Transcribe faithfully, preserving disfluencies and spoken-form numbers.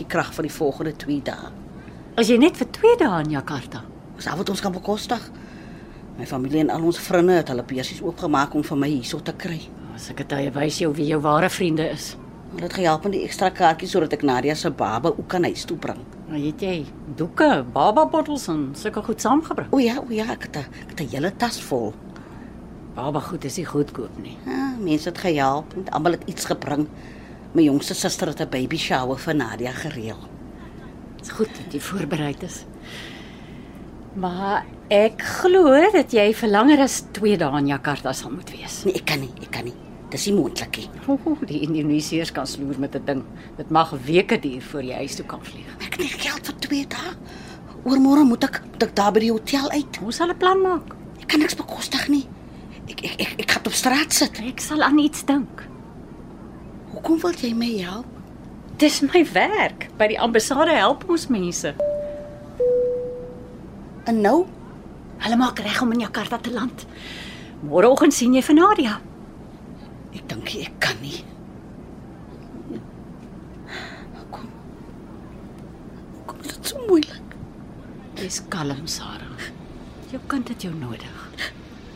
krag vir die volgende twee dae. As jy net vir twee dae in Jakarta. Dis al wat ons kan bekostig. My familie en al ons vriende het hulle beursies oopgemaak om vir my hierso te kry. As ek dit wys jou wie jou ware vriende is. Dit gehelp met die ekstra kaartjies sodat ek Nadia se baba ook kan huis toe bring. Maar het jy doeke, bababottels en sulke goed saamgebring? O ja, o ja, ek het 'n ek het 'n hele tas vol. Baba goed is nie goedkoop nie. Ja, mense het gehelp en almal het iets gebring. My jongste suster het 'n baby shower vir Nadia gereël. Dit is goed dat jy voorberei is. Maar ek glo dat jy vir langer as twee dae in Jakarta sal moet wees. Nee, ek kan nie, ek kan nie. Dis nie moontlik nie. O, die Indonesiërs kan sloer met 'n ding. Dit mag weke duur voor jy huis toe kan vlieg. Ek het nie geld vir twee dae. Oormôre moet ek moet ek daar by die hotel uit. Hoe sal 'n plan maak? Ek kan niks bekostig nie. Ek ek ek, ek gaan op straat sit. Ek sal aan iets dink. Hoekom wil jy my help? Dis my werk. By die ambassade help ons mense. En nou? Hulle maak reg om in Jakarta te land. Môreoggend sien jy vir Nadia. Ek dink ek kan nie. Kom. Kom, dit is so moeilik. Wees kalm, Sarah. Jou kind het jou nodig.